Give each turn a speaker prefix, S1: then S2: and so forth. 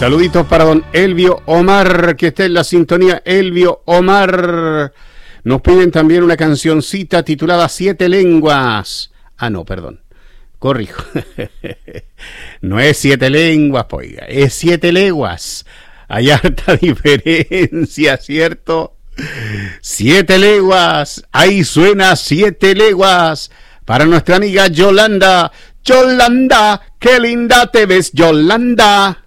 S1: Saluditos para don Elvio Omar, que está en la sintonía. Elvio Omar. Nos piden también una cancioncita titulada Siete Lenguas. Ah, no, perdón. Corrijo. No es Siete Lenguas, oiga. Es Siete Leguas. Hay harta diferencia, ¿cierto? Siete Leguas. Ahí suena Siete Leguas. Para nuestra amiga Yolanda. Yolanda, qué linda te ves, Yolanda.